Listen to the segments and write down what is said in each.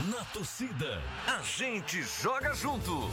Na torcida, a gente joga junto.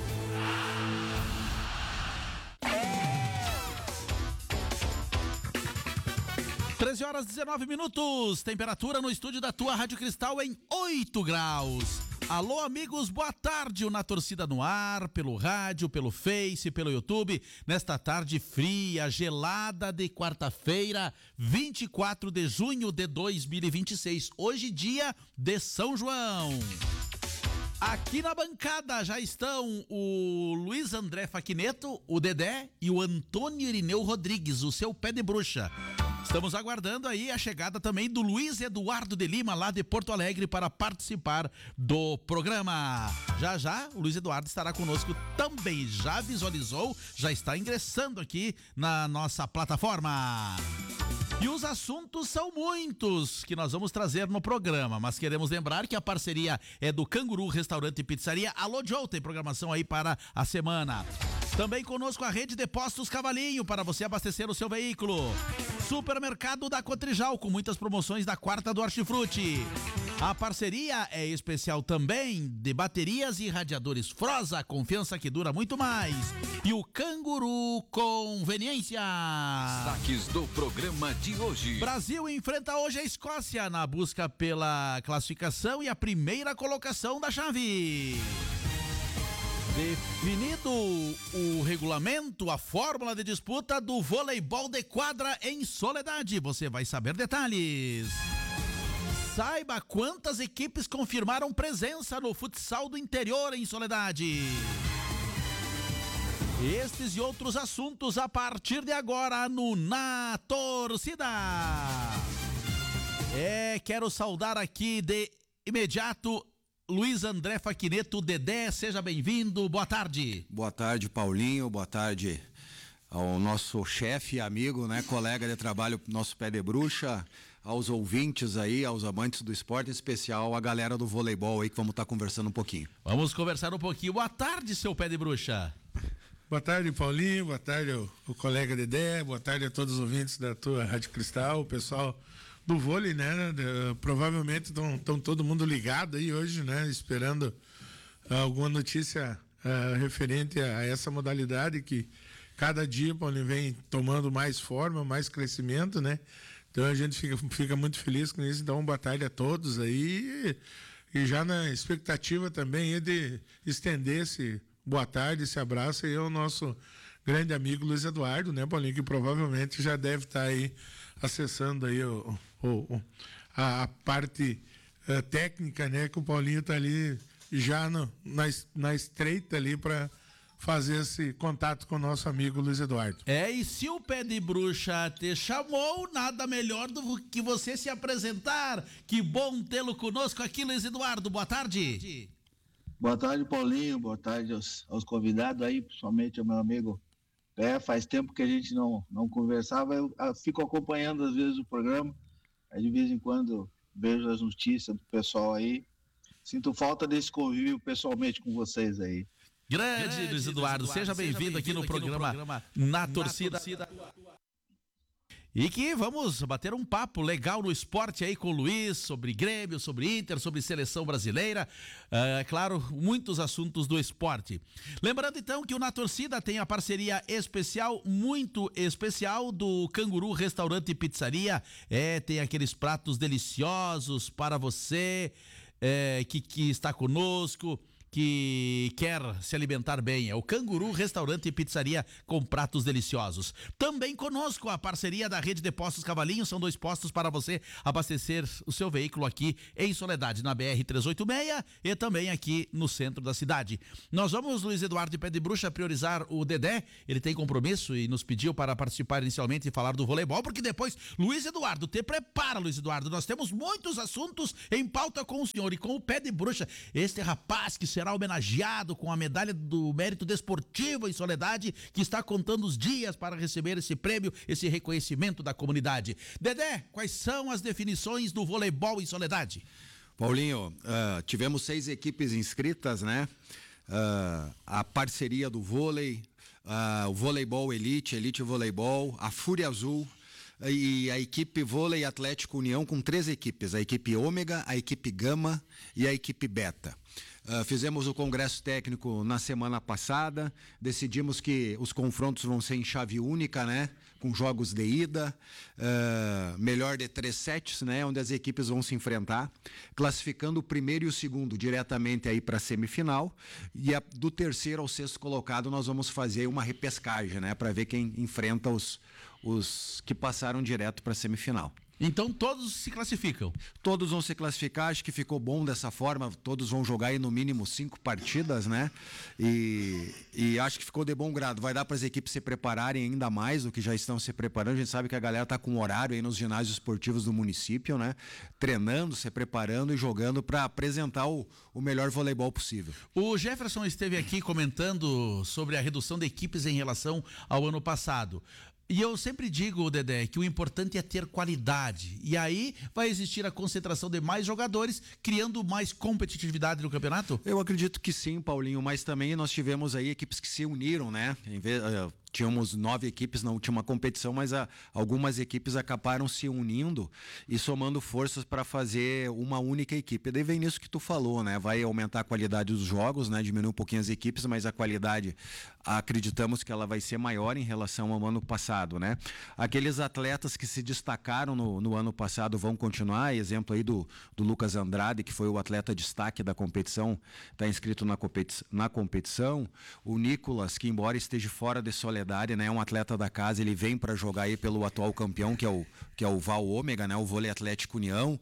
13h19, temperatura no estúdio da tua Rádio Cristal em 8 graus. Alô, amigos, boa tarde. O Na Torcida no ar, pelo rádio, pelo Face, pelo YouTube, nesta tarde fria, gelada de quarta-feira, 24 de junho de 2026. Hoje, dia de São João. Aqui na bancada já estão o Luiz André Faquineto, o Dedé e o Antônio Irineu Rodrigues, o seu pé de bruxa. Estamos aguardando aí a chegada também do Luiz Eduardo de Lima, lá de Porto Alegre, para participar do programa. Já já o Luiz Eduardo estará conosco também. Já visualizou, já está ingressando aqui na nossa plataforma. E os assuntos são muitos que nós vamos trazer no programa, mas queremos lembrar que a parceria é do Canguru Restaurante e Pizzaria. Alô, Joe, tem programação aí para a semana. Também conosco a Rede de Postos Cavalinho, para você abastecer o seu veículo. Supermercado da Cotrijal, com muitas promoções da quarta do Hortifruti. A parceria é especial também de baterias e radiadores Froza, confiança que dura muito mais. E o Canguru Conveniência. Destaques do programa de hoje. Brasil enfrenta hoje a Escócia na busca pela classificação e a primeira colocação da chave. Definido o regulamento, a fórmula de disputa do voleibol de quadra em Soledade. Você vai saber detalhes. Saiba quantas equipes confirmaram presença no futsal do interior em Soledade. Estes e outros assuntos a partir de agora no Na Torcida. Quero saudar aqui de imediato Luiz André Faquineto. Dedé, seja bem-vindo, boa tarde. Boa tarde, Paulinho, boa tarde ao nosso chefe e amigo, né, colega de trabalho, nosso pé de bruxa, aos ouvintes aí, aos amantes do esporte, em especial a galera do voleibol aí que vamos estar conversando um pouquinho. Vamos conversar um pouquinho. Boa tarde, seu pé de bruxa. Boa tarde, Paulinho, boa tarde o colega Dedé, boa tarde a todos os ouvintes da tua Rádio Cristal, o pessoal do vôlei, né? Provavelmente estão todo mundo ligado aí hoje, né? Esperando alguma notícia referente a essa modalidade que cada dia, Paulinho, vem tomando mais forma, mais crescimento, né? Então a gente fica muito feliz com isso. Então, boa tarde a todos aí e já na expectativa também de estender esse boa tarde, esse abraço aí ao nosso grande amigo Luiz Eduardo, né, Paulinho, que provavelmente já deve estar aí acessando aí a parte técnica, né, que o Paulinho está ali já na estreita ali para fazer esse contato com o nosso amigo Luiz Eduardo. E se o pé de bruxa te chamou, nada melhor do que você se apresentar. Que bom tê-lo conosco aqui, Luiz Eduardo, boa tarde. Boa tarde, Paulinho, boa tarde aos convidados aí, principalmente ao meu amigo Pé. Faz tempo que a gente não conversava, eu fico acompanhando às vezes o programa, aí de vez em quando vejo as notícias do pessoal aí, sinto falta desse convívio pessoalmente com vocês aí. Grande Luiz Eduardo, seja bem-vindo aqui no programa Na Torcida. E que vamos bater um papo legal no esporte aí com o Luiz, sobre Grêmio, sobre Inter, sobre seleção brasileira, claro, muitos assuntos do esporte. Lembrando então que o Na Torcida tem a parceria especial, muito especial, do Canguru Restaurante e Pizzaria. Tem aqueles pratos deliciosos para você que está conosco, que quer se alimentar bem. É o Canguru Restaurante e Pizzaria com pratos deliciosos. Também conosco a parceria da Rede de Postos Cavalinho. São 2 postos para você abastecer o seu veículo aqui em Soledade, na BR-386 e também aqui no centro da cidade. Nós vamos, Luiz Eduardo de Pé de Bruxa, priorizar o Dedé. Ele tem compromisso e nos pediu para participar inicialmente e falar do voleibol, porque depois, Luiz Eduardo, te prepara, Luiz Eduardo. Nós temos muitos assuntos em pauta com o senhor e com o Pé de Bruxa. Este rapaz que será homenageado com a medalha do mérito desportivo em Soledade, que está contando os dias para receber esse prêmio, esse reconhecimento da comunidade. Dedé, quais são as definições do voleibol em Soledade? Paulinho, tivemos 6 equipes inscritas, né? A parceria do vôlei, o voleibol Elite Voleibol, a Fúria Azul, e a equipe Vôlei Atlético União com 3 equipes, a equipe Ômega, a equipe Gama e a equipe Beta. Fizemos o congresso técnico na semana passada, decidimos que os confrontos vão ser em chave única, né? Com jogos de ida, melhor de 3 sets, né? Onde as equipes vão se enfrentar, classificando o primeiro e o segundo diretamente aí para a semifinal, e do terceiro ao sexto colocado nós vamos fazer uma repescagem, né? Para ver quem enfrenta os que passaram direto para a semifinal. Então todos se classificam? Todos vão se classificar, acho que ficou bom dessa forma, todos vão jogar aí no mínimo 5 partidas, né? E acho que ficou de bom grado, vai dar para as equipes se prepararem ainda mais do que já estão se preparando, a gente sabe que a galera está com horário aí nos ginásios esportivos do município, né? Treinando, se preparando e jogando para apresentar o melhor voleibol possível. O Jefferson esteve aqui comentando sobre a redução de equipes em relação ao ano passado. E eu sempre digo, Dedé, que o importante é ter qualidade. E aí vai existir a concentração de mais jogadores, criando mais competitividade no campeonato? Eu acredito que sim, Paulinho, mas também nós tivemos aí equipes que se uniram, né? Tínhamos 9 equipes na última competição, mas algumas equipes acabaram se unindo e somando forças para fazer uma única equipe. Daí vem nisso que tu falou, né? Vai aumentar a qualidade dos jogos, né? Diminuir um pouquinho as equipes, mas a qualidade, acreditamos que ela vai ser maior em relação ao ano passado, né? Aqueles atletas que se destacaram no ano passado vão continuar. Exemplo aí do Lucas Andrade, que foi o atleta destaque da competição, está inscrito na competição. O Nicolas, que embora esteja fora de Soledade, né, é um atleta da casa, ele vem para jogar aí pelo atual campeão, que é o Val Ômega, né, o Vôlei Atlético União.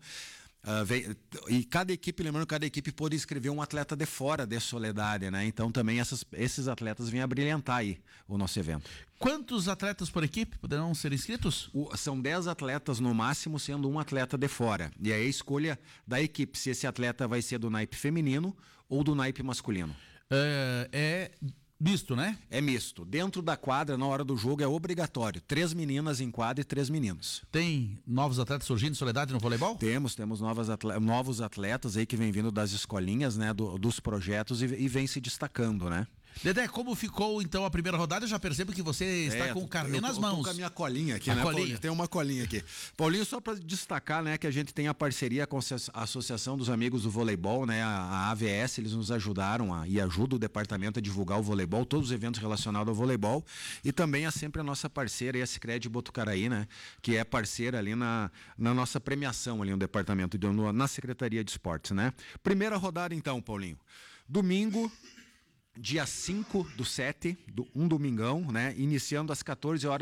E cada equipe pôde inscrever um atleta de fora de Soledade, né? Então também esses atletas vêm a brilhantar aí o nosso evento. Quantos atletas por equipe poderão ser inscritos? São 10 atletas no máximo, sendo um atleta de fora. E aí a escolha da equipe, se esse atleta vai ser do naipe feminino ou do naipe masculino. É misto, né? É misto. Dentro da quadra, na hora do jogo, é obrigatório. 3 meninas em quadra e 3 meninos. Tem novos atletas surgindo em Soledade no voleibol? Temos novos atletas aí que vêm vindo das escolinhas, né? Dos projetos e vem se destacando, né? Dedé, como ficou então a primeira rodada? Eu já percebo que você está com o carnê nas mãos. Eu tô com a minha colinha aqui, né, Paulinho? Tem uma colinha aqui. Paulinho, só para destacar, né, que a gente tem a parceria com a Associação dos Amigos do Voleibol, né, a AVS, eles nos ajudaram e ajudam o departamento a divulgar o voleibol, todos os eventos relacionados ao voleibol, e também é sempre a nossa parceira, a Sicredi Botucaraí, né, que é parceira ali na nossa premiação ali no departamento, na Secretaria de Esportes, né. Primeira rodada então, Paulinho. Domingo, dia 5/7, um domingão, né? Iniciando às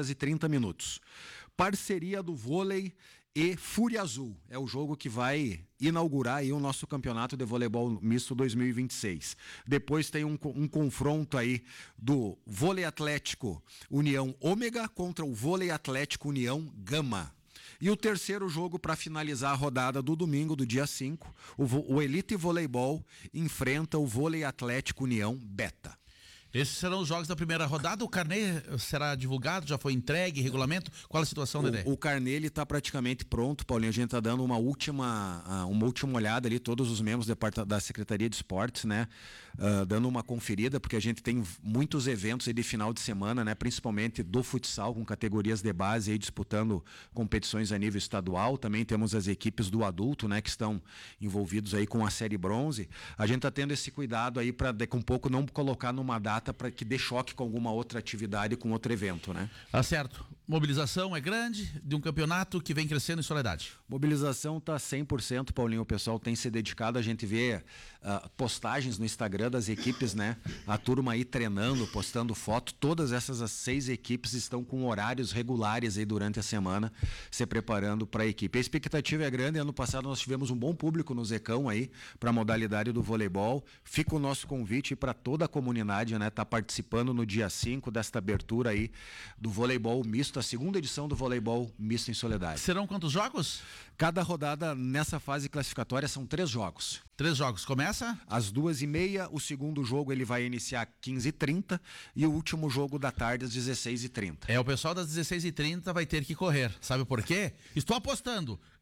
14h30. Parceria do vôlei e Fúria Azul. É o jogo que vai inaugurar aí o nosso campeonato de voleibol misto 2026. Depois tem um confronto aí do Vôlei Atlético União Ômega contra o Vôlei Atlético União Gama. E o terceiro jogo para finalizar a rodada do domingo, do dia 5, o Elite Voleibol enfrenta o Vôlei Atlético União Beta. Esses serão os jogos da primeira rodada. O carnê será divulgado? Já foi entregue? Regulamento? Qual a situação, Dedé? O carnê está praticamente pronto, Paulinho. A gente está dando uma última olhada ali, todos os membros da Secretaria de Esportes, né? Dando uma conferida, porque a gente tem muitos eventos aí de final de semana, né? Principalmente do futsal, com categorias de base aí disputando competições a nível estadual. Também temos as equipes do adulto, né? Que estão envolvidos aí com a série bronze. A gente está tendo esse cuidado aí para daqui a um pouco não colocar numa data para que dê choque com alguma outra atividade, com outro evento, né? Tá certo. Mobilização é grande de um campeonato que vem crescendo em Soledade. Mobilização tá 100%, Paulinho. O pessoal tem se dedicado. A gente vê postagens no Instagram das equipes, né? A turma aí treinando, postando foto. Todas as 6 equipes estão com horários regulares aí durante a semana, se preparando para a equipe. A expectativa é grande. Ano passado nós tivemos um bom público no Zecão aí para a modalidade do voleibol. Fica o nosso convite para toda a comunidade, né? Tá participando no dia 5 desta abertura aí do voleibol misto, a segunda edição do voleibol misto em Soledade. Serão quantos jogos? Cada rodada nessa fase classificatória são 3 jogos. 3 jogos. Começa? Às 2h30, o segundo jogo ele vai iniciar às 15h30 e o último jogo da tarde às 16h30. O pessoal das 16h30 vai ter que correr. Sabe por quê? Estou apostando.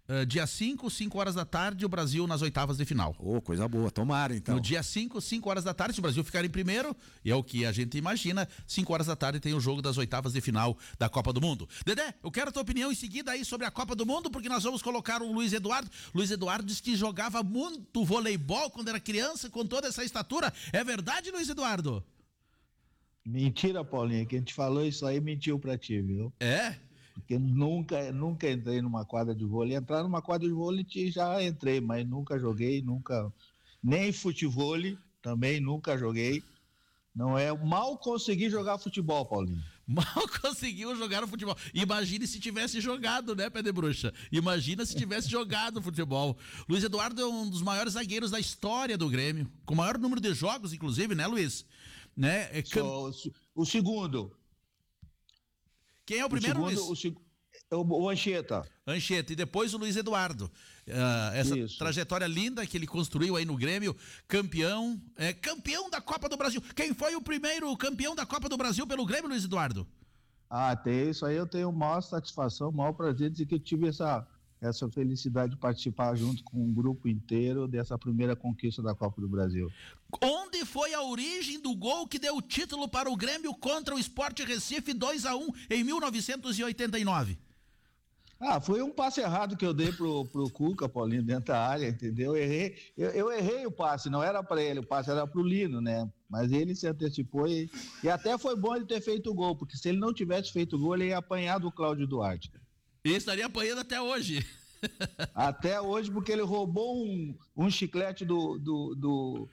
Dia 5 horas da tarde, o Brasil nas oitavas de final. Coisa boa, tomara então. No dia 5 horas da tarde, se o Brasil ficar em primeiro, e é o que a gente imagina, 5 horas da tarde tem o jogo das oitavas de final da Copa do Mundo. Dedé, eu quero a tua opinião em seguida aí sobre a Copa do Mundo, porque nós vamos colocar o Luiz Eduardo. Luiz Eduardo disse que jogava muito voleibol quando era criança, com toda essa estatura. É verdade, Luiz Eduardo? Mentira, Paulinho, quem te falou isso aí mentiu pra ti, viu? É? Porque nunca entrei numa quadra de vôlei. Entrar numa quadra de vôlei já entrei, mas nunca joguei, nem futevôlei também nunca joguei. Mal consegui jogar futebol, Paulinho. Mal conseguiu jogar o futebol. Imagine se tivesse jogado, né, Pé de Bruxa? Imagina se tivesse jogado futebol. Luiz Eduardo é um dos maiores zagueiros da história do Grêmio, com o maior número de jogos, inclusive, né, Luiz? Né? O segundo. Quem é o primeiro, Luiz? O Anchieta. Anchieta, e depois o Luiz Eduardo. Essa trajetória linda que ele construiu aí no Grêmio, campeão da Copa do Brasil. Quem foi o primeiro campeão da Copa do Brasil pelo Grêmio, Luiz Eduardo? Isso aí eu tenho maior satisfação, maior prazer de que eu tive essa felicidade de participar junto com um grupo inteiro dessa primeira conquista da Copa do Brasil. Onde foi a origem do gol que deu o título para o Grêmio contra o Sport Recife 2-1 em 1989? Foi um passe errado que eu dei pro Cuca, Paulinho, dentro da área, entendeu? Eu errei o passe, não era para ele, o passe era pro Lino, né? Mas ele se antecipou e até foi bom ele ter feito o gol, porque se ele não tivesse feito o gol, ele ia apanhar do Cláudio Duarte. E estaria apanhando até hoje. Até hoje, porque ele roubou um chiclete do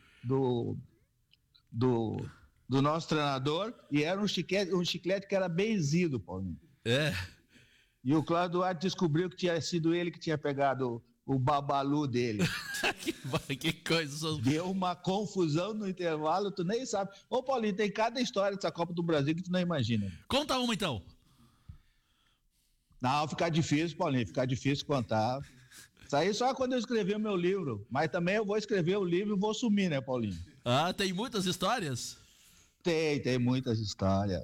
nosso treinador, e era um chiclete que era benzido, Paulinho. É. E o Cláudio Duarte descobriu que tinha sido ele que tinha pegado o babalu dele. que coisa. Deu uma confusão no intervalo, tu nem sabe. Ô, Paulinho, tem cada história dessa Copa do Brasil que tu não imagina. Conta uma, então. Não, fica difícil, Paulinho, fica difícil contar. Isso aí só quando eu escrever o meu livro. Mas também eu vou escrever o livro e vou sumir, né, Paulinho? Tem muitas histórias? Tem muitas histórias.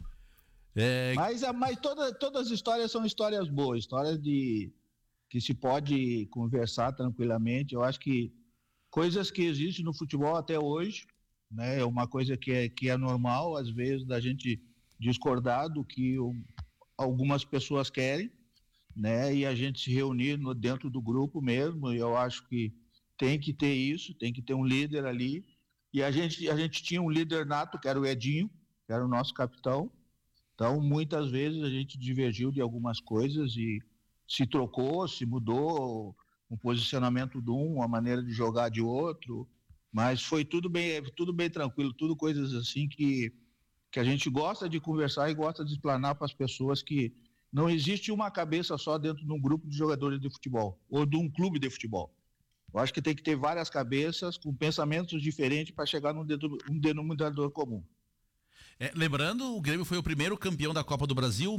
Mas todas as histórias são histórias boas, histórias que se pode conversar tranquilamente. Eu acho que coisas que existem no futebol até hoje, né, é uma coisa que é normal, às vezes, da gente discordar do que algumas pessoas querem, né? E a gente se reunir dentro do grupo mesmo. E eu acho que tem que ter isso, tem que ter um líder ali. E a gente tinha um líder nato, que era o Edinho, que era o nosso capitão. Então, muitas vezes a gente divergiu de algumas coisas e se trocou, se mudou um posicionamento de uma maneira de jogar de outro. Mas foi tudo bem tranquilo, tudo coisas assim que a gente gosta de conversar e gosta de explanar para as pessoas que não existe uma cabeça só dentro de um grupo de jogadores de futebol ou de um clube de futebol. Eu acho que tem que ter várias cabeças com pensamentos diferentes para chegar num denominador comum. Lembrando, o Grêmio foi o primeiro campeão da Copa do Brasil,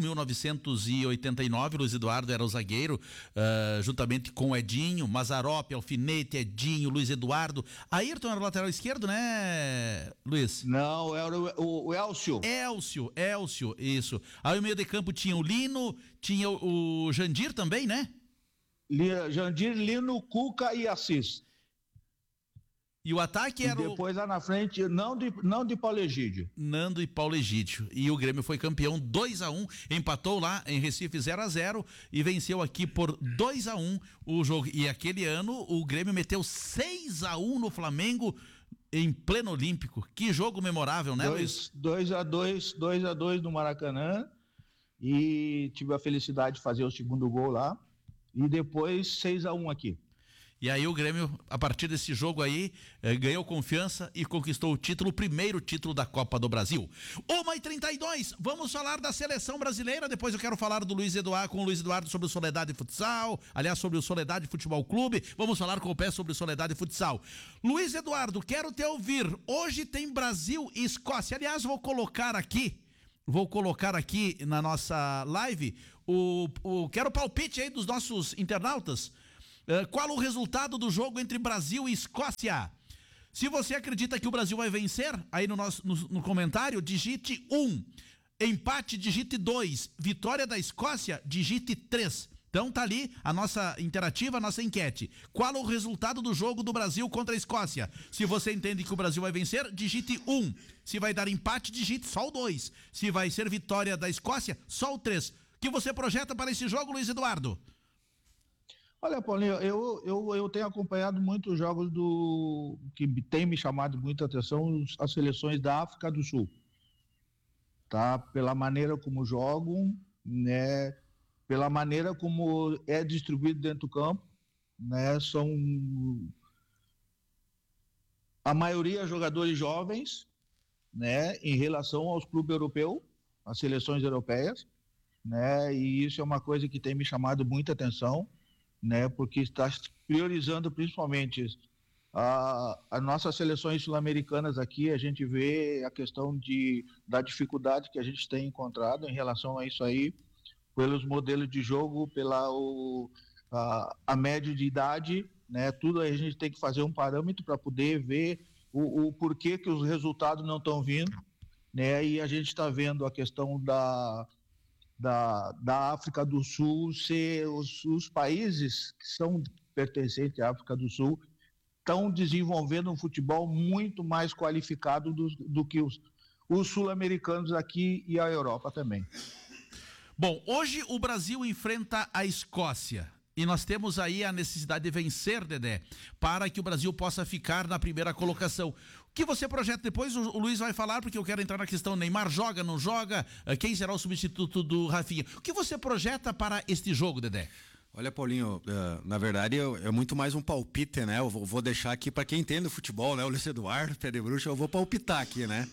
1989, Luiz Eduardo era o zagueiro, juntamente com o Edinho, Mazzaropi, Alfinete, Edinho, Luiz Eduardo. Ayrton era o lateral esquerdo, né, Luiz? Não, era o Elcio. Elcio, isso. Aí o meio de campo tinha o Lino, tinha o Jandir também, né? Jandir, Lino, Cuca e Assis. E o ataque era depois lá na frente, não de Paulo Egídio. Nando e Paulo Egídio. E o Grêmio foi campeão 2-1, empatou lá em Recife 0-0 e venceu aqui por 2-1 o jogo. E aquele ano o Grêmio meteu 6-1 no Flamengo em pleno Olímpico. Que jogo memorável, né, Luiz? 2-2 no Maracanã, e tive a felicidade de fazer o segundo gol lá, e depois 6-1 aqui. E aí o Grêmio, a partir desse jogo aí, ganhou confiança e conquistou o primeiro título da Copa do Brasil. 1h32, vamos falar da seleção brasileira, depois eu quero falar do com o Luiz Eduardo sobre o Soledade Futsal, aliás, sobre o Soledade Futebol Clube, vamos falar com o Pé sobre o Soledade Futsal. Luiz Eduardo, quero te ouvir, hoje tem Brasil e Escócia, aliás, vou colocar aqui na nossa live, quero o palpite aí dos nossos internautas. Qual o resultado do jogo entre Brasil e Escócia? Se você acredita que o Brasil vai vencer, aí no comentário, digite 1. Empate, digite 2. Vitória da Escócia, digite 3. Então tá ali a nossa interativa, a nossa enquete. Qual o resultado do jogo do Brasil contra a Escócia? Se você entende que o Brasil vai vencer, digite 1. Se vai dar empate, digite só o 2. Se vai ser vitória da Escócia, só o 3. O que você projeta para esse jogo, Luiz Eduardo? Olha, Paulinho, eu tenho acompanhado muitos jogos que tem me chamado muita atenção, as seleções da África do Sul. Tá? Pela maneira como jogam, né? Pela maneira como é distribuído dentro do campo, né? São a maioria jogadores jovens, né? Em relação aos clubes europeus, às seleções europeias, né? E isso é uma coisa que tem me chamado muita atenção, né? Porque está priorizando principalmente as nossas seleções sul-americanas aqui. A gente vê a questão da dificuldade que a gente tem encontrado em relação a isso aí, pelos modelos de jogo, a média de idade, né? Tudo aí a gente tem que fazer um parâmetro para poder ver o porquê que os resultados não estão vindo, né? E a gente está vendo a questão da África do Sul ser os países que são pertencentes à África do Sul estão desenvolvendo um futebol muito mais qualificado do que os sul-americanos aqui e a Europa também. Bom, hoje o Brasil enfrenta a Escócia e nós temos aí a necessidade de vencer, Dedé, para que o Brasil possa ficar na primeira colocação. O que você projeta depois? O Luiz vai falar, porque eu quero entrar na questão: Neymar joga, não joga? Quem será o substituto do Rafinha? O que você projeta para este jogo, Dedé? Olha, Paulinho, na verdade é muito mais um palpite, né? Eu vou deixar aqui para quem entende o futebol, né? O Luiz Eduardo, Pé de Bruxa, eu vou palpitar aqui, né?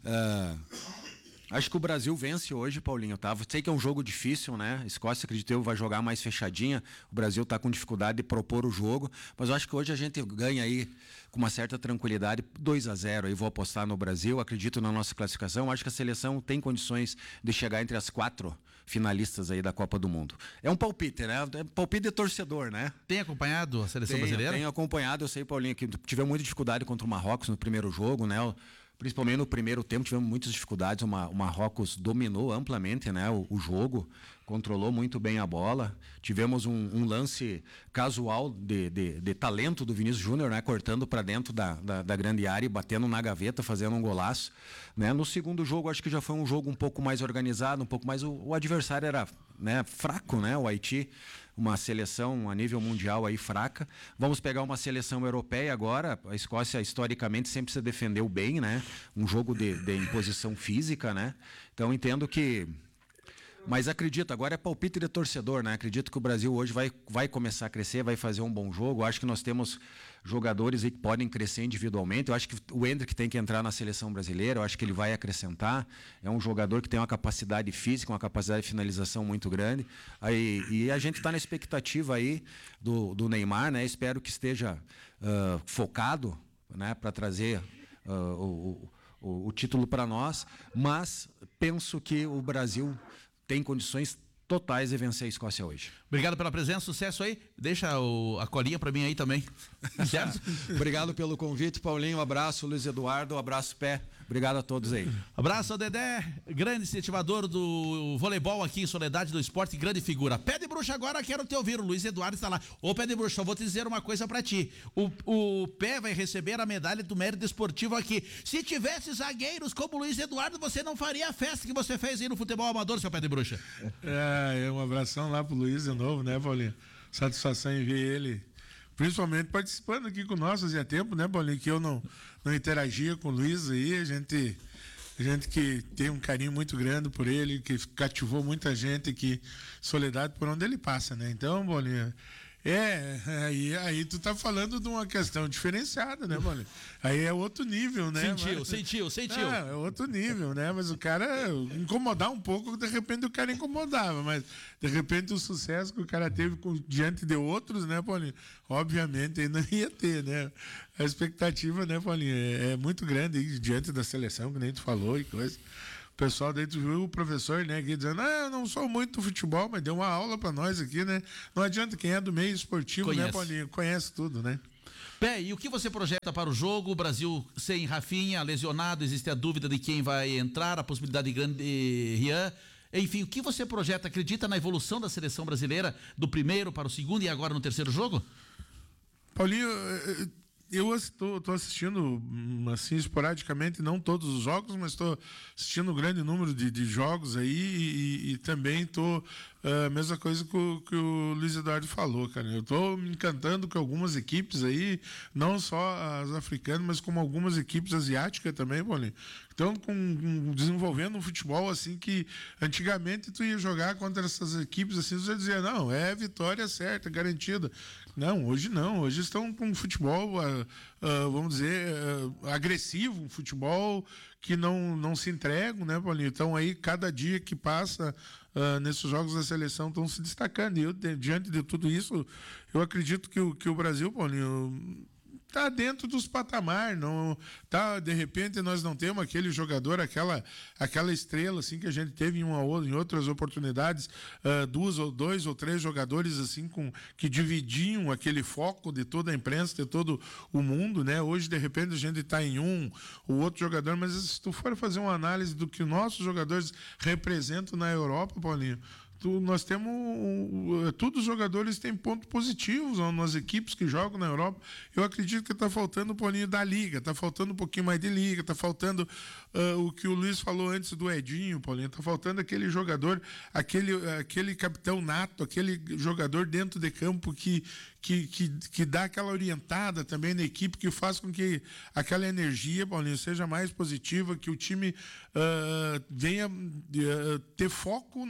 Acho que o Brasil vence hoje, Paulinho, tá? Sei que é um jogo difícil, né? A Escócia, acredito eu, vai jogar mais fechadinha. O Brasil tá com dificuldade de propor o jogo, mas eu acho que hoje a gente ganha aí com uma certa tranquilidade, 2-0. Aí vou apostar no Brasil, acredito na nossa classificação. Acho que a seleção tem condições de chegar entre as 4 finalistas aí da Copa do Mundo. É um palpite, né? É palpite de torcedor, né? Tem acompanhado a seleção brasileira? Tenho acompanhado, eu sei, Paulinho, que tivemos muita dificuldade contra o Marrocos no primeiro jogo, né? Principalmente no primeiro tempo tivemos muitas dificuldades. O Marrocos dominou amplamente, né, o jogo, controlou muito bem a bola. Tivemos um lance casual de talento do Vinícius Júnior, né, cortando para dentro da grande área e batendo na gaveta, fazendo um golaço, né. No segundo jogo acho que já foi um jogo um pouco mais organizado, um pouco mais o adversário era, né, fraco, né, o Haiti, uma seleção a nível mundial aí fraca. Vamos pegar uma seleção europeia agora. A Escócia historicamente sempre se defendeu bem, né? Um jogo de imposição física, né? Então entendo que... Mas acredito, agora é palpite de torcedor, né? Acredito que o Brasil hoje vai começar a crescer, vai fazer um bom jogo. Acho que nós temos jogadores aí que podem crescer individualmente. Eu acho que o Endrick tem que entrar na seleção brasileira, eu acho que ele vai acrescentar. É um jogador que tem uma capacidade física, uma capacidade de finalização muito grande. E a gente está na expectativa aí do Neymar, né? Espero que esteja focado, né? Para trazer o título para nós, mas penso que o Brasil tem condições totais de vencer a Escócia hoje. Obrigado pela presença, sucesso aí. Deixa a colinha para mim aí também. Certo? Obrigado pelo convite, Paulinho. Um abraço, Luiz Eduardo. Um abraço, Pé. Obrigado a todos aí. Abraço ao Dedé, grande incentivador do voleibol aqui em Soledade do Esporte, grande figura. Pé de Bruxa, agora quero te ouvir. O Luiz Eduardo está lá. Ô, Pé de Bruxa, eu vou te dizer uma coisa pra ti. O Pé vai receber a medalha do mérito esportivo aqui. Se tivesse zagueiros como o Luiz Eduardo, você não faria a festa que você fez aí no futebol amador, seu Pé de Bruxa. Um abração lá pro Luiz de novo, né, Paulinho? Satisfação em ver ele, principalmente participando aqui com nós, fazia tempo, né, Paulinho, que eu não interagia com o Luiz aí, a gente que tem um carinho muito grande por ele, que cativou muita gente, que Soledade por onde ele passa, né? Então, Paulinho, aí tu tá falando de uma questão diferenciada, né, Paulinho? Aí é outro nível, né? Sentiu. É outro nível, né? Mas o cara incomodar um pouco, de repente o cara incomodava, mas de repente o sucesso que o cara teve diante de outros, né, Paulinho? Obviamente aí não ia ter, né? A expectativa, né, Paulinho, é muito grande aí, diante da seleção, que nem tu falou e coisa. O pessoal daí, tu viu o professor, né, aqui dizendo, eu não sou muito do futebol, mas deu uma aula pra nós aqui, né? Não adianta, quem é do meio esportivo, conhece, né, Paulinho? Conhece tudo, né? Pé, e o que você projeta para o jogo? O Brasil sem Rafinha, lesionado, existe a dúvida de quem vai entrar, a possibilidade grande de Rian. Enfim, o que você projeta? Acredita na evolução da seleção brasileira do primeiro para o segundo e agora no terceiro jogo? Paulinho, eu estou assistindo, assim, esporadicamente, não todos os jogos, mas estou assistindo um grande número de jogos aí e também estou, a mesma coisa que o Luiz Eduardo falou, cara. Eu estou me encantando com algumas equipes aí, não só as africanas, mas como algumas equipes asiáticas também, Paulinho. Então, desenvolvendo um futebol assim que antigamente tu ia jogar contra essas equipes assim, você dizia, não, é vitória certa, garantida. Não, hoje não. Hoje estão com um futebol, vamos dizer, agressivo, um futebol que não se entregam, né, Paulinho? Então, aí, cada dia que passa nesses jogos da seleção estão se destacando. E eu, diante de tudo isso, eu acredito que o Brasil, Paulinho, tá dentro dos patamares, não tá, de repente nós não temos aquele jogador, aquela estrela assim que a gente teve em outras oportunidades, dois ou três jogadores assim que dividiam aquele foco de toda a imprensa, de todo o mundo, né? Hoje de repente a gente está em o outro jogador, mas se tu for fazer uma análise do que nossos jogadores representam na Europa, Paulinho, nós temos todos os jogadores têm pontos positivos nas equipes que jogam na Europa. Eu acredito que está faltando um pouquinho da liga, está faltando um pouquinho mais de liga, está faltando o que o Luiz falou antes do Edinho, Paulinho, está faltando aquele jogador, aquele capitão nato, aquele jogador dentro de campo que dá aquela orientada também na equipe, que faz com que aquela energia, Paulinho, seja mais positiva, que o time venha ter foco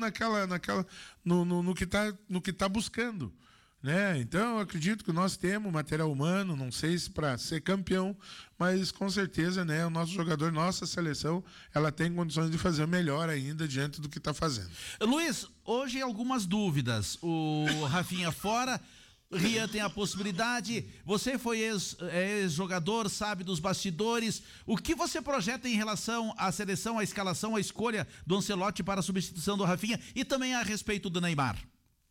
no que tá buscando, né? Então eu acredito que nós temos material humano, não sei se para ser campeão, mas com certeza, né, o nosso jogador, nossa seleção, ela tem condições de fazer melhor ainda diante do que está fazendo. Luiz, hoje algumas dúvidas. O Rafinha fora, Rian tem a possibilidade, você foi ex-jogador, sabe dos bastidores, o que você projeta em relação à seleção, à escalação, à escolha do Ancelotti para a substituição do Rafinha e também a respeito do Neymar?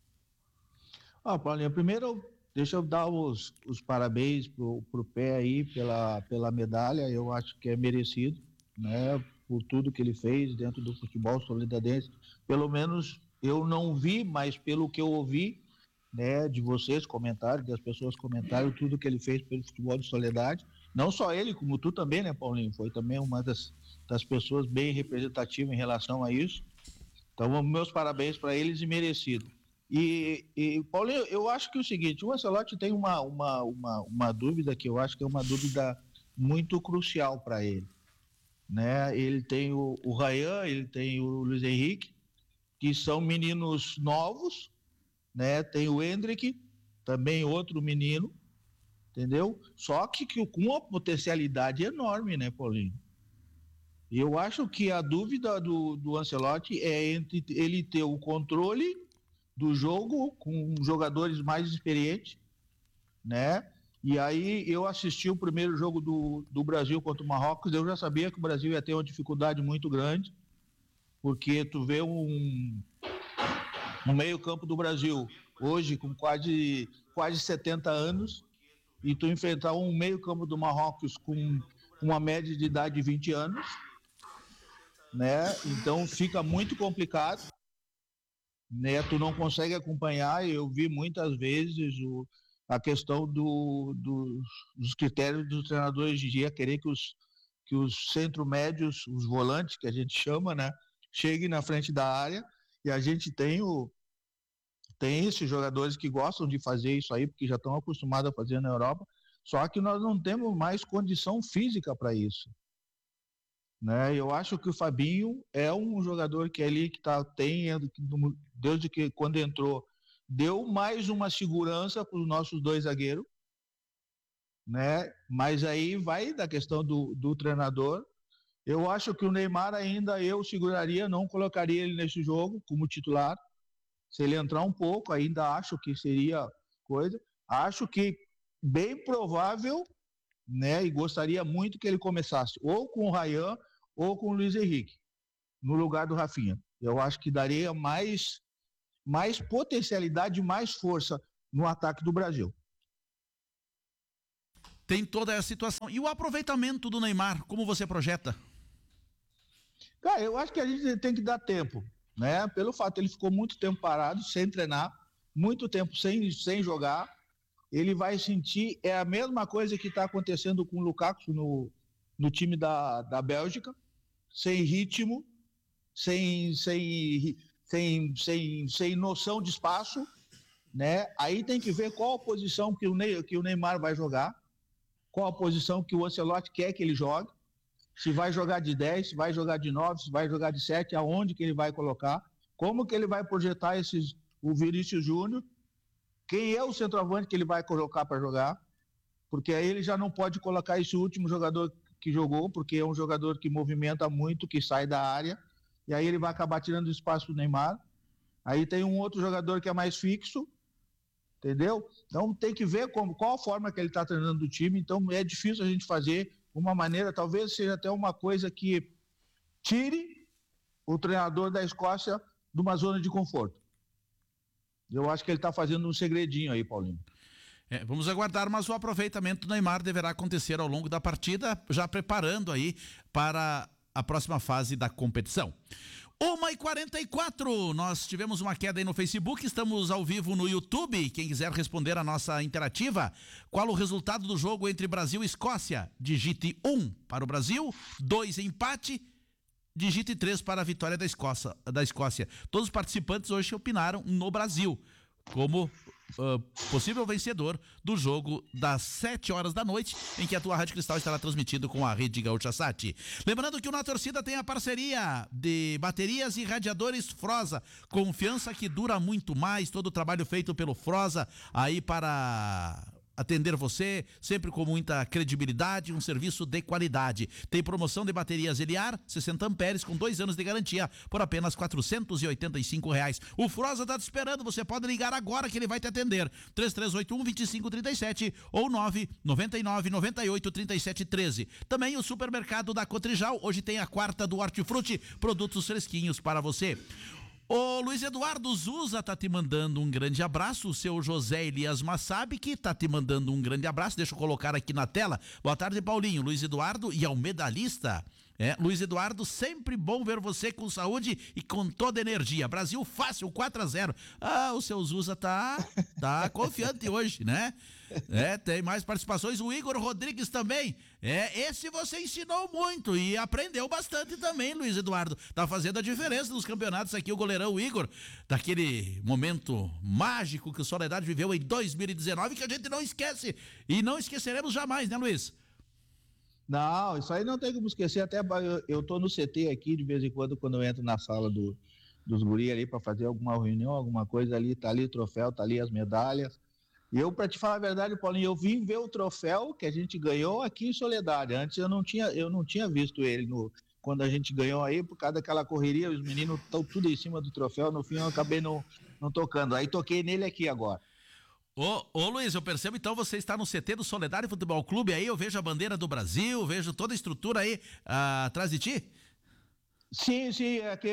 Paulinho, primeiro deixa eu dar os parabéns pro Pé aí pela medalha, eu acho que é merecido, né, por tudo que ele fez dentro do futebol solidarense, pelo menos eu não vi, mas pelo que eu ouvi, né, de vocês comentarem, das pessoas comentarem tudo que ele fez pelo futebol de Soledade, não só ele, como tu também, né, Paulinho, foi também uma das pessoas bem representativas em relação a isso, então meus parabéns para eles e merecido. E Paulinho, eu acho que é o seguinte, o Ancelotti tem uma dúvida que eu acho que é uma dúvida muito crucial para ele, né, ele tem o Rayan, ele tem o Luiz Henrique, que são meninos novos, né? Tem o Hendrick, também outro menino, entendeu? Só que com uma potencialidade enorme, né, Paulinho? E eu acho que a dúvida do Ancelotti é entre ele ter o controle do jogo com jogadores mais experientes, né? E aí eu assisti o primeiro jogo do Brasil contra o Marrocos, eu já sabia que o Brasil ia ter uma dificuldade muito grande, porque tu vê no meio-campo do Brasil, hoje com quase 70 anos, e tu enfrentar um meio-campo do Marrocos com uma média de idade de 20 anos, né? Então fica muito complicado, né? Tu não consegue acompanhar. Eu vi muitas vezes a questão dos critérios dos treinadores de dia, querer que os centro-médios, os volantes, que a gente chama, né, cheguem na frente da área, e a gente tem esses jogadores que gostam de fazer isso aí, porque já estão acostumados a fazer na Europa, só que nós não temos mais condição física para isso, né? Eu acho que o Fabinho é um jogador que ali que desde que quando entrou, deu mais uma segurança para os nossos dois zagueiros, né? Mas aí vai da questão do treinador. Eu acho que o Neymar ainda eu seguraria, não colocaria ele nesse jogo como titular. Se ele entrar um pouco, ainda acho que seria coisa. Acho que bem provável, né? E gostaria muito que ele começasse ou com o Rayan ou com o Luiz Henrique, no lugar do Rafinha. Eu acho que daria mais potencialidade, mais força no ataque do Brasil. Tem toda essa situação. E o aproveitamento do Neymar, como você projeta? Cara, eu acho que a gente tem que dar tempo. né? Pelo fato ele ficou muito tempo parado, sem treinar, muito tempo sem jogar, ele vai sentir, é a mesma coisa que está acontecendo com o Lukaku no time da Bélgica, sem ritmo, sem noção de espaço, né? Aí tem que ver qual a posição que o Neymar vai jogar, qual a posição que o Ancelotti quer que ele jogue, se vai jogar de 10, se vai jogar de 9, se vai jogar de 7, aonde que ele vai colocar, como que ele vai projetar o Vinícius Júnior, quem é o centroavante que ele vai colocar para jogar, porque aí ele já não pode colocar esse último jogador que jogou, porque é um jogador que movimenta muito, que sai da área, e aí ele vai acabar tirando espaço do Neymar. Aí tem um outro jogador que é mais fixo, entendeu? Então tem que ver qual a forma que ele está treinando o time, então é difícil a gente fazer uma maneira, talvez seja até uma coisa que tire o treinador da Escócia de uma zona de conforto. Eu acho que ele está fazendo um segredinho aí, Paulinho. Vamos aguardar, mas o aproveitamento do Neymar deverá acontecer ao longo da partida, já preparando aí para a próxima fase da competição. 1h44, nós tivemos uma queda aí no Facebook, estamos ao vivo no YouTube. Quem quiser responder a nossa interativa, qual o resultado do jogo entre Brasil e Escócia? Digite 1 para o Brasil, 2 empate, digite 3 para a vitória da Escócia. Todos os participantes hoje opinaram no Brasil como possível vencedor do jogo das 7 horas da noite, em que a tua Rádio Cristal estará transmitido com a Rede Gaúcha Sat. Lembrando que o Na Torcida tem a parceria de baterias e radiadores Frosa, confiança que dura muito mais, todo o trabalho feito pelo Frosa aí para atender você, sempre com muita credibilidade, um serviço de qualidade. Tem promoção de baterias Eliar, 60 amperes com 2 anos de garantia, por apenas R$485. O Frosa está te esperando, você pode ligar agora que ele vai te atender. 3381-2537 ou 999-98-3713. Também o supermercado da Cotrijal, hoje tem a quarta do Hortifruti, produtos fresquinhos para você. O Luiz Eduardo Zuza tá te mandando um grande abraço, o seu José Elias Massabi, que tá te mandando um grande abraço, deixa eu colocar aqui na tela. Boa tarde, Paulinho, Luiz Eduardo e ao medalhista. Luiz Eduardo, sempre bom ver você com saúde e com toda energia. Brasil fácil, 4-0. O seu Zuza tá confiante hoje, né? Tem mais participações. O Igor Rodrigues também. Esse você ensinou muito e aprendeu bastante também, Luiz Eduardo. Tá fazendo a diferença nos campeonatos aqui, o goleirão Igor, daquele momento mágico que o Soledade viveu em 2019, que a gente não esquece e não esqueceremos jamais, né, Luiz? Não, isso aí não tem como esquecer, até eu tô no CT aqui de vez em quando eu entro na sala dos guri ali para fazer alguma reunião, alguma coisa ali, tá ali o troféu, tá ali as medalhas. E eu, para te falar a verdade, Paulinho, eu vim ver o troféu que a gente ganhou aqui em Soledade. Antes eu não tinha visto ele quando a gente ganhou aí, por causa daquela correria, os meninos estão tudo em cima do troféu, no fim eu acabei não tocando. Aí toquei nele aqui agora. Ô Luiz, eu percebo então você está no CT do Soledade Futebol Clube, aí eu vejo a bandeira do Brasil, vejo toda a estrutura aí atrás de ti? Sim, aqui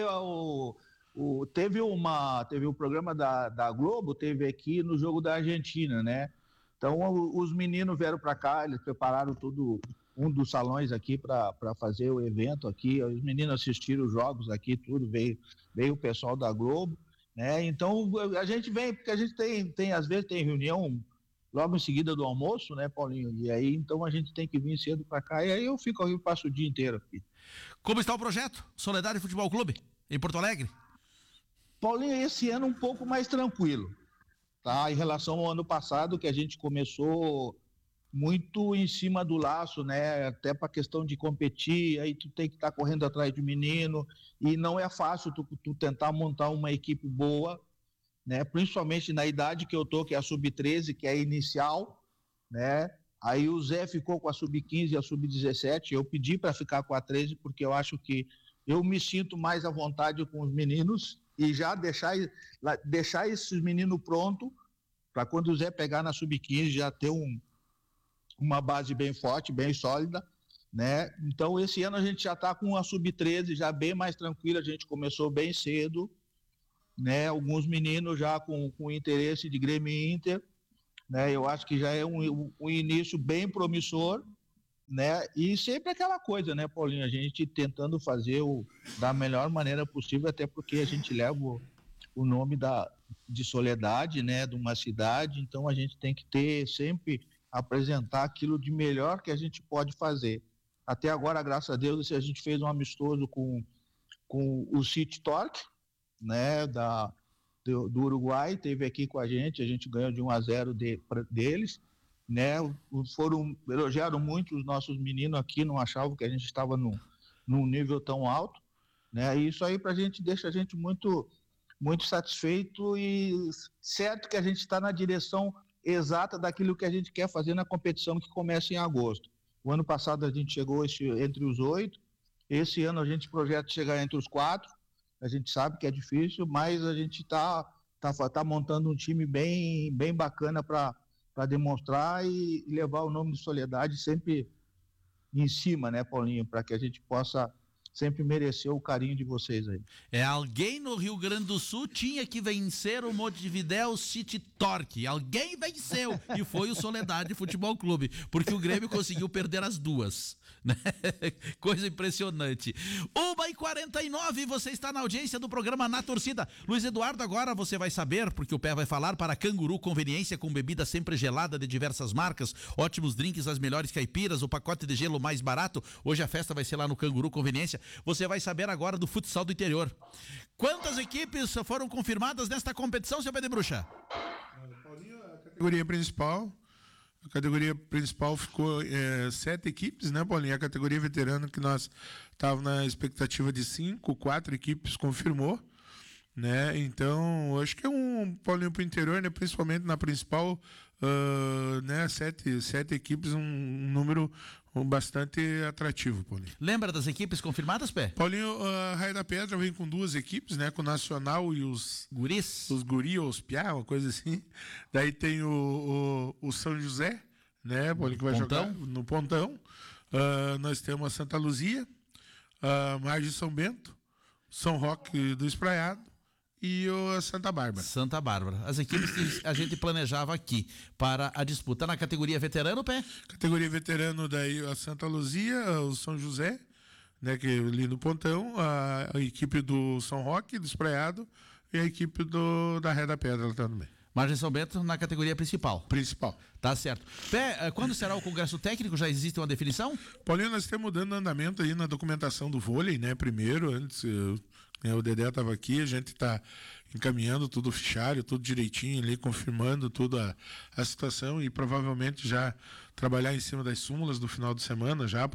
teve o programa da Globo, teve aqui no jogo da Argentina, né? Então os meninos vieram para cá, eles prepararam um dos salões aqui para fazer o evento aqui, os meninos assistiram os jogos aqui, tudo, veio o pessoal da Globo, né? Então a gente vem, porque a gente tem às vezes tem reunião logo em seguida do almoço, né, Paulinho? E aí então a gente tem que vir cedo para cá, e aí eu fico aqui, passo o dia inteiro aqui. Como está o projeto Soledade Futebol Clube em Porto Alegre? Paulinho, esse ano um pouco mais tranquilo, tá? Em relação ao ano passado, que a gente começou muito em cima do laço, né? Até para questão de competir, aí tu tem que estar correndo atrás de menino, e não é fácil tu tentar montar uma equipe boa, né? Principalmente na idade que eu tô, que é a sub-13, que é a inicial, né? Aí o Zé ficou com a sub-15 e a sub-17, eu pedi para ficar com a 13, porque eu acho que eu me sinto mais à vontade com os meninos, e já deixar esses meninos prontos para quando o Zé pegar na sub-15 já ter uma base bem forte, bem sólida, né? Então esse ano a gente já está com a sub-13 já bem mais tranquila, a gente começou bem cedo, né? Alguns meninos já com interesse de Grêmio e Inter, né? Eu acho que já é um início bem promissor, né? E sempre aquela coisa, né, Paulinho? A gente tentando fazer da melhor maneira possível, até porque a gente leva o nome de Soledade, né, de uma cidade, então a gente tem que sempre apresentar aquilo de melhor que a gente pode fazer. Até agora, graças a Deus, a gente fez um amistoso com o City Torque, né, do Uruguai, teve aqui com a gente ganhou de 1-0 deles, né, elogiaram muito os nossos meninos aqui, não achavam que a gente estava num nível tão alto, né, e isso aí pra gente deixa a gente muito, muito satisfeito e certo que a gente está na direção exata daquilo que a gente quer fazer na competição que começa em agosto. O ano passado a gente chegou entre os 8, esse ano a gente projeta chegar entre os 4, a gente sabe que é difícil, mas a gente tá montando um time bem, bem bacana para demonstrar e levar o nome de Soledade sempre em cima, né, Paulinho, para que a gente possa sempre merecer o carinho de vocês aí. Alguém no Rio Grande do Sul tinha que vencer o Montevidéu City Torque. Alguém venceu e foi o Soledade Futebol Clube, porque o Grêmio conseguiu perder as duas, né? Coisa impressionante. 1h49, você está na audiência do programa Na Torcida. Luiz Eduardo, agora você vai saber, porque o Pé vai falar, para Canguru Conveniência com bebida sempre gelada de diversas marcas, ótimos drinks, as melhores caipiras, o pacote de gelo mais barato. Hoje a festa vai ser lá no Canguru Conveniência. Você vai saber agora do futsal do interior. Quantas equipes foram confirmadas nesta competição, seu Pé de Bruxa? Paulinho, a categoria principal ficou 7 equipes, né, Paulinho? A categoria veterano, que nós estávamos na expectativa de 5, 4 equipes confirmou, né? Então, acho que é Paulinho, para o interior, né, principalmente na principal, né, 7 equipes, um número bastante atrativo, Paulinho. Lembra das equipes confirmadas, Pé? Paulinho, a Raia da Pedra vem com 2 equipes, né? Com o Nacional e os Guris. Os Guri ou os Piá, uma coisa assim. Daí tem o São José, né, Paulinho, que vai jogar no Pontão. Nós temos a Santa Luzia, a Margem São Bento, São Roque do Espraiado e a Santa Bárbara. Santa Bárbara. As equipes que a gente planejava aqui para a disputa na categoria veterano, Pé? Categoria veterano, daí a Santa Luzia, o São José, né, que é ali no Pontão, a equipe do São Roque, do Espraiado, e a equipe da Raia da Pedra também. Margem São Bento na categoria principal. Principal. Tá certo. Pé, quando será o congresso técnico? Já existe uma definição? Paulinho, nós estamos dando andamento aí na documentação do vôlei, né? Primeiro, antes... o Dedé estava aqui, a gente está encaminhando tudo o fichário, tudo direitinho ali, confirmando toda a situação e provavelmente já trabalhar em cima das súmulas do final de semana já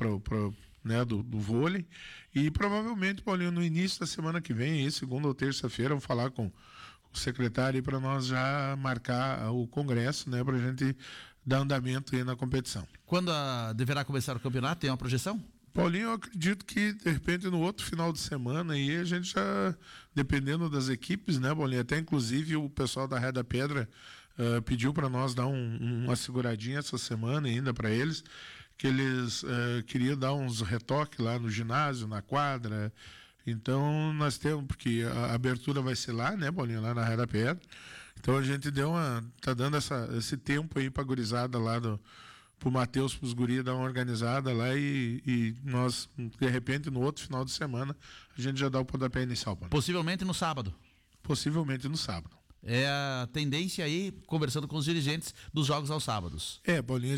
né, do vôlei. E provavelmente, Paulinho, no início da semana que vem, aí, segunda ou terça-feira, vou falar com o secretário para nós já marcar o congresso, né, para a gente dar andamento aí na competição. Quando deverá começar o campeonato? Tem uma projeção? Paulinho, eu acredito que, de repente, no outro final de semana, aí a gente já, dependendo das equipes, né, Paulinho, até inclusive o pessoal da Raia da Pedra pediu para nós dar uma seguradinha essa semana ainda para eles, que eles queriam dar uns retoques lá no ginásio, na quadra. Então, nós temos, porque a abertura vai ser lá, né, Paulinho, lá na Raia da Pedra. Então, a gente tá dando esse tempo aí para a gurizada lá pro Matheus, pros guris, dar uma organizada lá e nós, de repente, no outro final de semana, a gente já dá o pontapé inicial. Possivelmente no sábado. Possivelmente no sábado. É a tendência aí, conversando com os dirigentes, dos jogos aos sábados. Paulinho,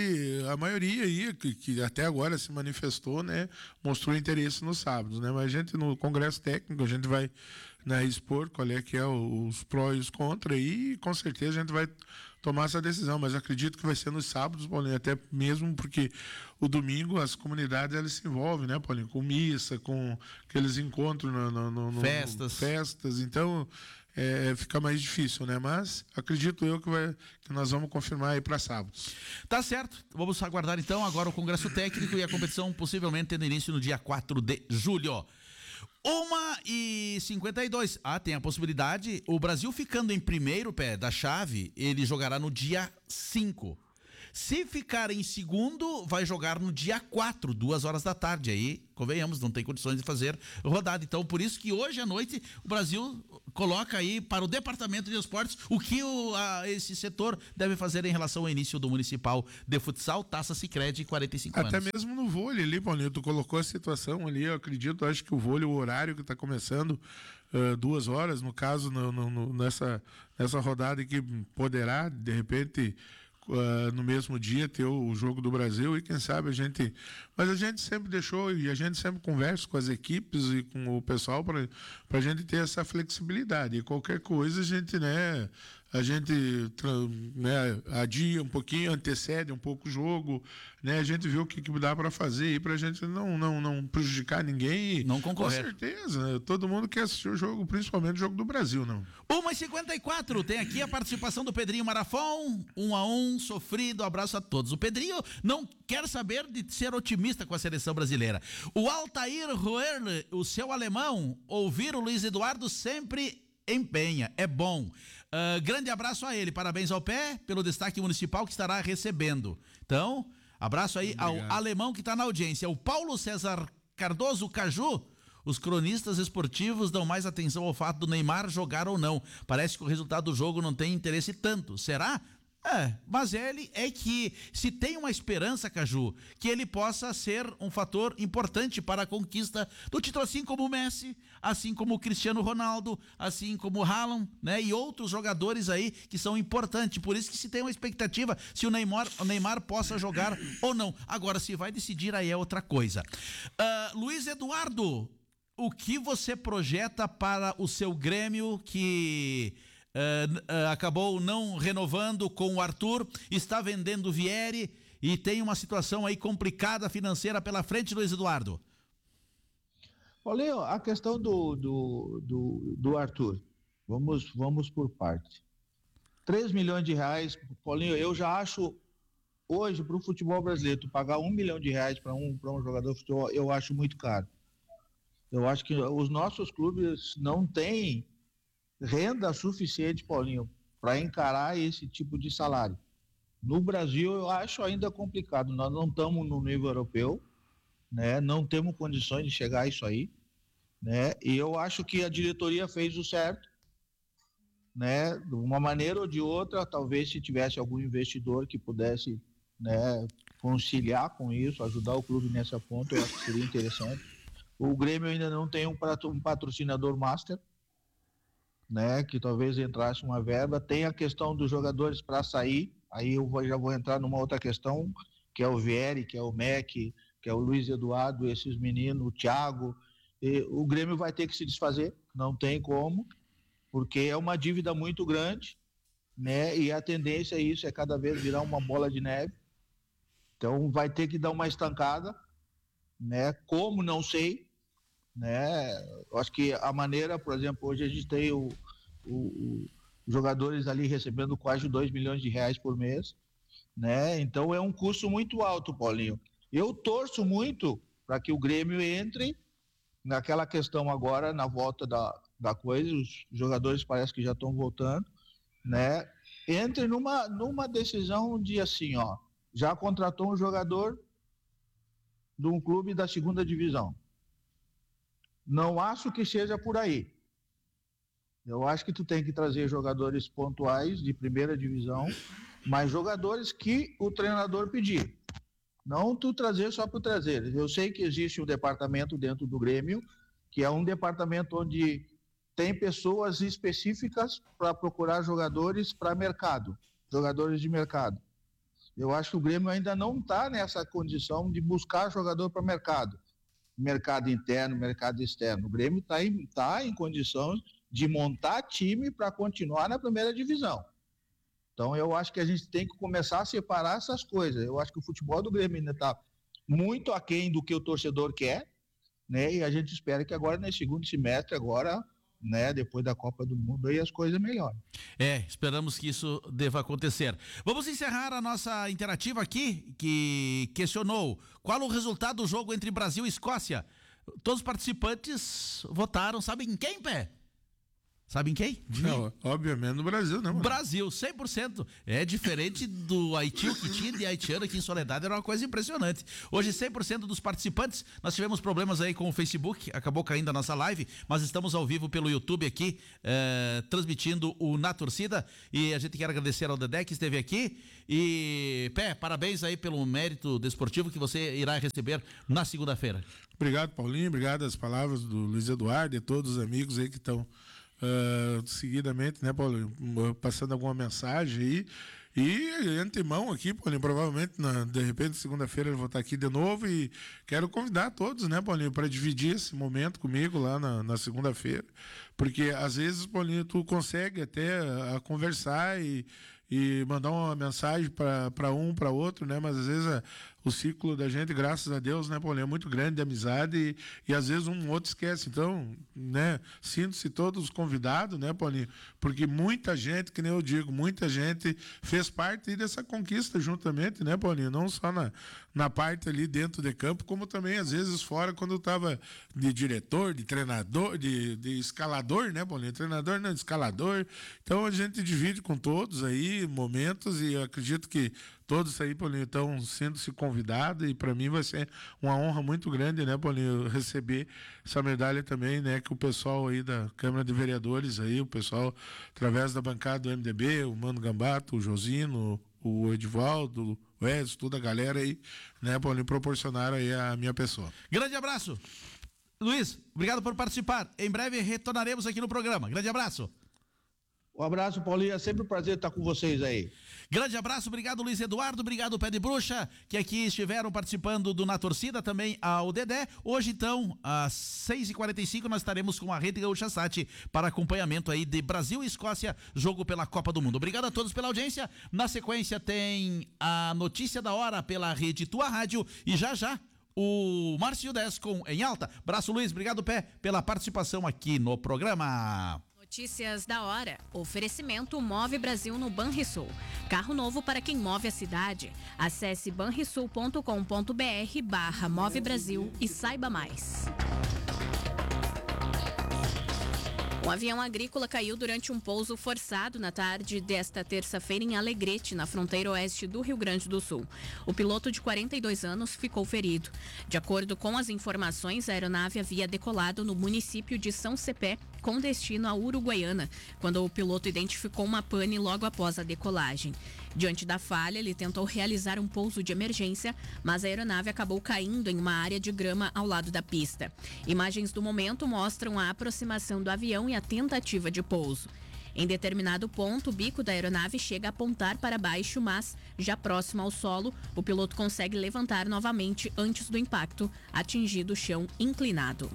a maioria aí, que até agora se manifestou, né, mostrou interesse nos sábados, né, mas a gente, no congresso técnico, a gente vai, né, expor qual é que é os prós e os contras e com certeza a gente vai tomar essa decisão, mas acredito que vai ser nos sábados, Paulinho, até mesmo porque o domingo as comunidades elas se envolvem, né, Paulinho, com missa, com aqueles encontros festas, então fica mais difícil, né, mas acredito eu que nós vamos confirmar aí para sábados. Tá certo, vamos aguardar então agora o congresso técnico e a competição possivelmente tendo início no dia 4 de julho. 1h52. Tem a possibilidade, o Brasil ficando em primeiro, Pé, da chave, ele jogará no dia 5. Se ficar em segundo, vai jogar no dia 4, 2 horas da tarde. Aí, convenhamos, não tem condições de fazer rodada. Então, por isso que hoje à noite o Brasil coloca aí para o Departamento de Esportes o que esse setor deve fazer em relação ao início do Municipal de Futsal, Taça Sicredi, 45 anos. Até mesmo no vôlei ali, Paulinho, tu colocou a situação ali, eu acredito, acho que o vôlei, o horário que está começando, 2 horas, no caso, nessa rodada que poderá, de repente, no mesmo dia ter o Jogo do Brasil, e quem sabe mas a gente sempre deixou, e a gente sempre conversa com as equipes e com o pessoal para a gente ter essa flexibilidade, e qualquer coisa a gente adia um pouquinho, antecede um pouco o jogo, né? A gente vê o que dá para fazer aí para a gente não prejudicar ninguém. Não concorrer. Com certeza, todo mundo quer assistir o jogo, principalmente o Jogo do Brasil, não. 1h54, tem aqui a participação do Pedrinho Marafon, 1-1, sofrido, abraço a todos. O Pedrinho não quer saber de ser otimista com a seleção brasileira. O Altair Roerle, o seu alemão, ouvir o Luiz Eduardo sempre empenha, é bom. Grande abraço a ele, parabéns ao Pé pelo destaque municipal que estará recebendo. Então, abraço aí ao alemão que está na audiência. O Paulo César Cardoso Caju, os cronistas esportivos dão mais atenção ao fato do Neymar jogar ou não. Parece que o resultado do jogo não tem interesse tanto. Será? Mas ele é que se tem uma esperança, Caju, que ele possa ser um fator importante para a conquista do título, assim como o Messi, assim como o Cristiano Ronaldo, assim como o Haaland, né? E outros jogadores aí que são importantes. Por isso que se tem uma expectativa se o Neymar possa jogar ou não. Agora, se vai decidir, aí é outra coisa. Luiz Eduardo, o que você projeta para o seu Grêmio que acabou não renovando com o Arthur, está vendendo o Vieri e tem uma situação aí complicada financeira pela frente, Luiz Eduardo? Paulinho, a questão do Arthur, vamos por parte. 3 milhões de reais, Paulinho, eu já acho hoje para o futebol brasileiro, tu pagar 1 milhão de reais para um jogador de futebol, eu acho muito caro. Eu acho que os nossos clubes não têm renda suficiente, Paulinho, para encarar esse tipo de salário. No Brasil, eu acho ainda complicado. Nós não estamos no nível europeu, né? Não temos condições de chegar a isso aí, né? E eu acho que a diretoria fez o certo, né? De uma maneira ou de outra, talvez se tivesse algum investidor que pudesse, né, conciliar com isso, ajudar o clube nessa ponta, eu acho que seria interessante. O Grêmio ainda não tem um patrocinador master, né, que talvez entrasse uma verba. Tem a questão dos jogadores para sair, aí já vou entrar numa outra questão, que é o Vieri, que é o Mac, que é o Luiz Eduardo, esses meninos, o Thiago. O Grêmio vai ter que se desfazer, não tem como, porque é uma dívida muito grande, né, e a tendência é isso, é cada vez virar uma bola de neve. Então vai ter que dar uma estancada, né, como não sei, né? Eu acho que a maneira, por exemplo, hoje a gente tem jogadores ali recebendo quase 2 milhões de reais por mês, né? Então é um custo muito alto, Paulinho. Eu torço muito para que o Grêmio entre naquela questão agora, na volta da coisa, os jogadores parece que já estão voltando, né? Entre numa decisão de assim, ó, já contratou um jogador de um clube da segunda divisão. Não acho que seja por aí. Eu acho que tu tem que trazer jogadores pontuais de primeira divisão, mas jogadores que o treinador pedir. Não tu trazer só por trazer. Eu sei que existe um departamento dentro do Grêmio, que é um departamento onde tem pessoas específicas para procurar jogadores para mercado, jogadores de mercado. Eu acho que o Grêmio ainda não está nessa condição de buscar jogador para mercado interno, mercado externo. O Grêmio está em condição de montar time para continuar na primeira divisão. Então eu acho que a gente tem que começar a separar essas coisas. Eu acho que o futebol do Grêmio ainda está muito aquém do que o torcedor quer, né? E a gente espera que agora, nesse segundo semestre, agora, né, depois da Copa do Mundo, aí as coisas melhorem. Esperamos que isso deva acontecer. Vamos encerrar a nossa interativa aqui, que questionou qual o resultado do jogo entre Brasil e Escócia. Todos os participantes votaram, sabe em quem, Pé? Sabe em quem? Não, obviamente no Brasil, né, mano? Brasil, 100%. É diferente do Haiti, o que tinha de haitiano aqui em Soledade era uma coisa impressionante. Hoje, 100% dos participantes, nós tivemos problemas aí com o Facebook, acabou caindo a nossa live, mas estamos ao vivo pelo YouTube aqui, transmitindo o Na Torcida, e a gente quer agradecer ao Dedé que esteve aqui, e parabéns aí pelo mérito desportivo que você irá receber na segunda-feira. Obrigado, Paulinho, obrigado às palavras do Luiz Eduardo e todos os amigos aí que estão seguidamente, né, Paulinho, passando alguma mensagem aí. E antemão aqui, Paulinho, provavelmente, de repente, segunda-feira eu vou estar aqui de novo e quero convidar todos, né, Paulinho, para dividir esse momento comigo lá na segunda-feira, porque às vezes, Paulinho, tu consegue até conversar e mandar uma mensagem para um, para outro, né, mas às vezes o ciclo da gente, graças a Deus, né, Paulinho, é muito grande de amizade e às vezes um outro esquece. Então, né, sinto-se todos convidados, né, Paulinho, porque muita gente, que nem eu digo, muita gente fez parte dessa conquista juntamente, né, Paulinho, não só na parte ali dentro de campo, como também às vezes fora, quando eu estava de diretor, de treinador, de escalador, né, Paulinho, treinador não, de escalador. Então a gente divide com todos aí momentos e eu acredito que todos aí, Paulinho, estão sendo-se convidados e para mim vai ser uma honra muito grande, né, Paulinho, receber essa medalha também, né, que o pessoal aí da Câmara de Vereadores aí, o pessoal através da bancada do MDB, o Mano Gambato, o Josino, o Edivaldo, o Edson, toda a galera aí, né, Paulinho, proporcionaram aí a minha pessoa. Grande abraço. Luiz, obrigado por participar. Em breve retornaremos aqui no programa. Grande abraço. Um abraço, Paulinho. É sempre um prazer estar com vocês aí. Grande abraço, obrigado Luiz Eduardo, obrigado Pé de Bruxa, que aqui estiveram participando do Na Torcida, também ao Dedé. Hoje então, às 6h45, nós estaremos com a Rede Gaúcha Sat para acompanhamento aí de Brasil e Escócia, jogo pela Copa do Mundo. Obrigado a todos pela audiência. Na sequência tem a notícia da hora pela Rede Tua Rádio e já o Márcio Descom em alta. Abraço, Luiz, obrigado Pé pela participação aqui no programa. Notícias da hora. Oferecimento Move Brasil no Banrisul. Carro novo para quem move a cidade. Acesse banrisul.com.br/Move Brasil e saiba mais. Um avião agrícola caiu durante um pouso forçado na tarde desta terça-feira em Alegrete, na fronteira oeste do Rio Grande do Sul. O piloto de 42 anos ficou ferido. De acordo com as informações, a aeronave havia decolado no município de São Cepé, com destino à Uruguaiana, quando o piloto identificou uma pane logo após a decolagem. Diante da falha, ele tentou realizar um pouso de emergência, mas a aeronave acabou caindo em uma área de grama ao lado da pista. Imagens do momento mostram a aproximação do avião e a tentativa de pouso. Em determinado ponto, o bico da aeronave chega a apontar para baixo, mas, já próximo ao solo, o piloto consegue levantar novamente antes do impacto, atingindo o chão inclinado.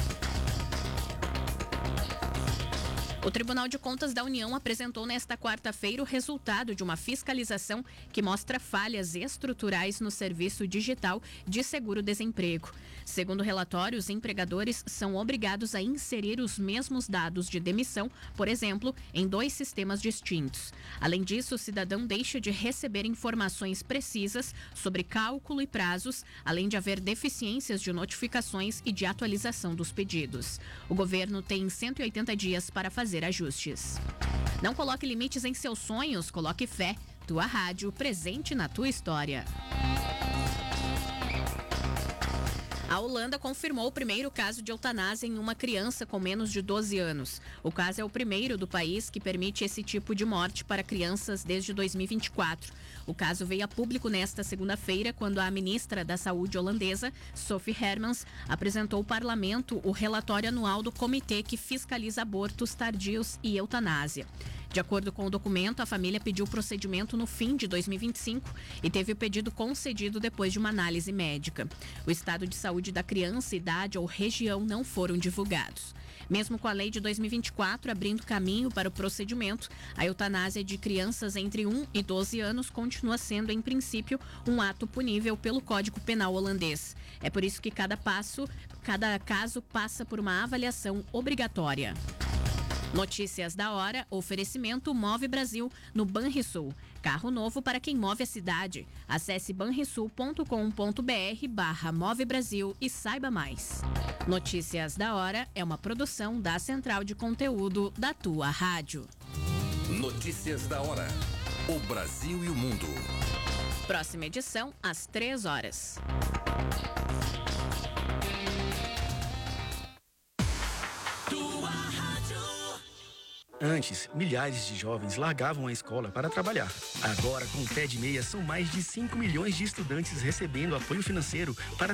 O Tribunal de Contas da União apresentou nesta quarta-feira o resultado de uma fiscalização que mostra falhas estruturais no serviço digital de seguro-desemprego. Segundo o relatório, os empregadores são obrigados a inserir os mesmos dados de demissão, por exemplo, em 2 sistemas distintos. Além disso, o cidadão deixa de receber informações precisas sobre cálculo e prazos, além de haver deficiências de notificações e de atualização dos pedidos. O governo tem 180 dias para fazer ajustes. Não coloque limites em seus sonhos, coloque fé. Tua rádio, presente na tua história. A Holanda confirmou o primeiro caso de eutanásia em uma criança com menos de 12 anos. O caso é o primeiro do país que permite esse tipo de morte para crianças desde 2024. O caso veio a público nesta segunda-feira, quando a ministra da Saúde holandesa, Sophie Hermans, apresentou ao parlamento o relatório anual do comitê que fiscaliza abortos tardios e eutanásia. De acordo com o documento, a família pediu o procedimento no fim de 2025 e teve o pedido concedido depois de uma análise médica. O estado de saúde da criança, idade ou região não foram divulgados. Mesmo com a lei de 2024 abrindo caminho para o procedimento, a eutanásia de crianças entre 1 e 12 anos continua sendo, em princípio, um ato punível pelo Código Penal holandês. É por isso que cada caso passa por uma avaliação obrigatória. Notícias da hora, oferecimento Move Brasil no Banrisul. Carro novo para quem move a cidade. Acesse banrisul.com.br/Move Brasil e saiba mais. Notícias da Hora é uma produção da Central de Conteúdo da Tua Rádio. Notícias da hora. O Brasil e o mundo. Próxima edição, às 3 horas. Antes, milhares de jovens largavam a escola para trabalhar. Agora, com o Pé de Meia, são mais de 5 milhões de estudantes recebendo apoio financeiro para